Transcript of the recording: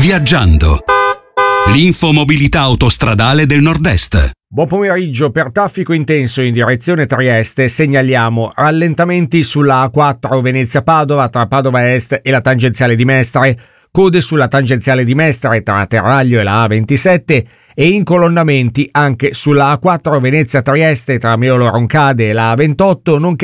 Viaggiando. L'infomobilità autostradale del Nord-Est. Buon pomeriggio. Per traffico intenso in direzione Trieste segnaliamo rallentamenti sulla A4 Venezia-Padova tra Padova Est e la tangenziale di Mestre, code sulla tangenziale di Mestre tra Terraglio e la A27 e incolonnamenti anche sulla A4 Venezia-Trieste tra Meolo Roncade e la A28, nonché